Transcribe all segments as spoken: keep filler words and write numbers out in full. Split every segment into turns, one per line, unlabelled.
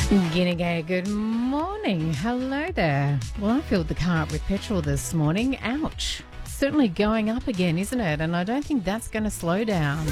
Guinea, good morning. Hello there. Well, I filled the car up with petrol this morning. Ouch. Certainly going up again, isn't it? And I don't think that's going to slow down.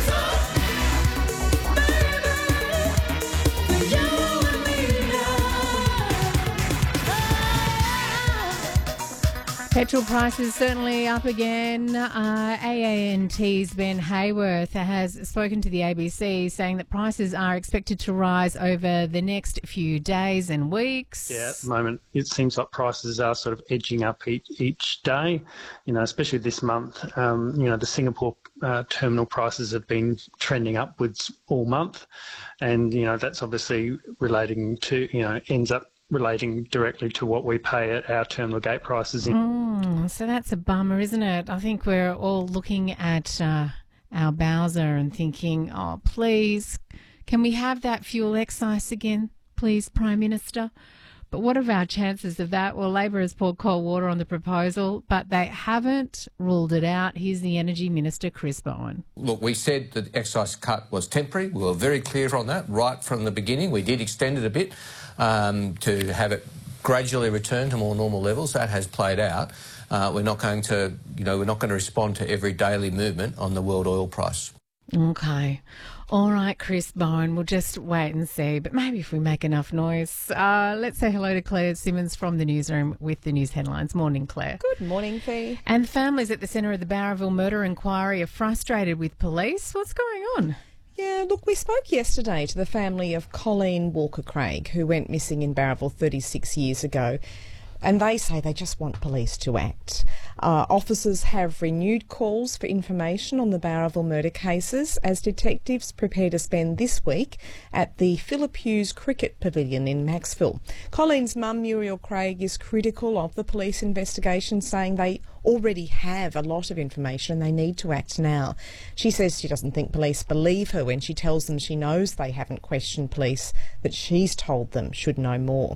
Petrol prices certainly up again. Uh, A A N T's Ben Hayworth has spoken to the A B C saying that prices are expected to rise over the next few days and weeks.
Yeah, at the moment it seems like prices are sort of edging up each, each day, you know, especially this month. Um, you know, the Singapore uh, terminal prices have been trending upwards all month, and, you know, that's obviously relating to, you know, ends up relating directly to what we pay at our terminal gate prices.
Mm, so that's a bummer, isn't it? I think we're all looking at uh, our Bowser and thinking, oh, please, can we have that fuel excise again, please, Prime Minister? But what are our chances of that? Well, Labor has poured cold water on the proposal, but they haven't ruled it out. Here's the Energy Minister, Chris Bowen.
Look, we said that the excise cut was temporary. We were very clear on that right from the beginning. We did extend it a bit um, to have it gradually return to more normal levels. That has played out. Uh, we're not going to, you know, we're not going to respond to every daily movement on the world oil price.
Okay. All right, Chris Bowen, we'll just wait and see. But maybe if we make enough noise. Uh, let's say hello to Claire Simmons from the newsroom with the news headlines. Morning, Claire.
Good morning, Fee.
And families at the centre of the Bowraville murder inquiry are frustrated with police. What's going on?
Yeah, look, we spoke yesterday to the family of Colleen Walker-Craig, who went missing in Bowraville thirty-six years ago. And they say they just want police to act. Uh, officers have renewed calls for information on the Bowraville murder cases as detectives prepare to spend this week at the Phillip Hughes Cricket Pavilion in Maxville. Colleen's mum, Muriel Craig, is critical of the police investigation, saying they already have a lot of information and they need to act now. She says she doesn't think police believe her when she tells them she knows they haven't questioned police that she's told them should know more.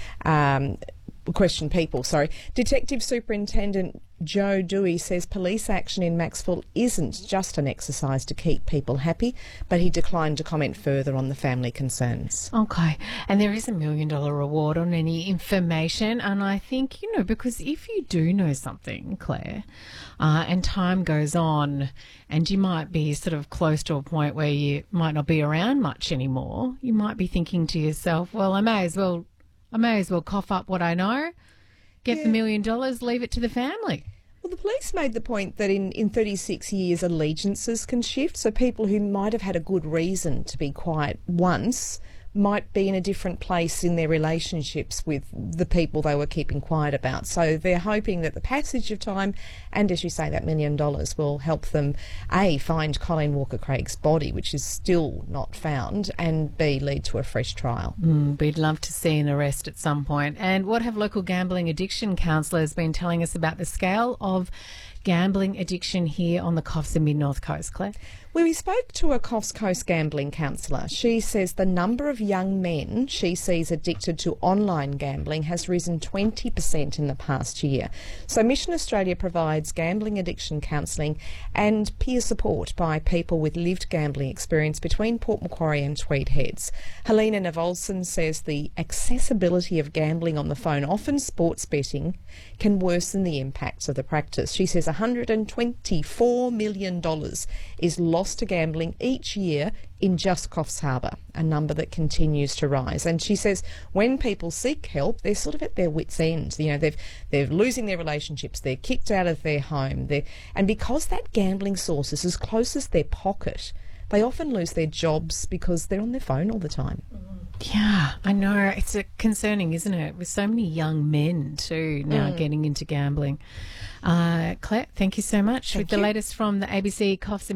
Um, question people, sorry. Detective Superintendent Joe Dewey says police action in Maxville isn't just an exercise to keep people happy, but he declined to comment further on the family concerns.
Okay, and there is a million dollar reward on any information, and I think, you know, because if you do know something, Claire, uh, and time goes on and you might be sort of close to a point where you might not be around much anymore, you might be thinking to yourself, well, I may as well I may as well cough up what I know, get
yeah.
the million dollars, leave it to the family.
Well, the police made the point that in, in thirty-six years, allegiances can shift. So people who might have had a good reason to be quiet once might be in a different place in their relationships with the people they were keeping quiet about. So they're hoping that the passage of time and, as you say, that million dollars will help them, A, find Colleen Walker-Craig's body, which is still not found, and B, lead to a fresh trial.
Mm, we'd love to see an arrest at some point. And what have local gambling addiction counsellors been telling us about the scale of gambling addiction here on the Coffs and Mid-North Coast, Claire?
Well, we spoke to a Coffs Coast gambling counsellor. She says the number of young men she sees addicted to online gambling has risen twenty percent in the past year. So Mission Australia provides gambling addiction counselling and peer support by people with lived gambling experience between Port Macquarie and Tweed Heads. Helena Navolson says the accessibility of gambling on the phone, often sports betting, can worsen the impacts of the practice. She says one hundred twenty-four million dollars is lost to gambling each year in just Coffs Harbour, a number that continues to rise. And she says when people seek help, they're sort of at their wits' end. You know, they've they're losing their relationships, they're kicked out of their home, they're, and because that gambling source is as close as their pocket, they often lose their jobs because they're on their phone all the time.
Yeah, I know. It's a concerning, isn't it? With so many young men too now
Mm.
getting into gambling. Uh, Claire, thank you so much.
Thank
With the
you.
latest from the A B C Coffs and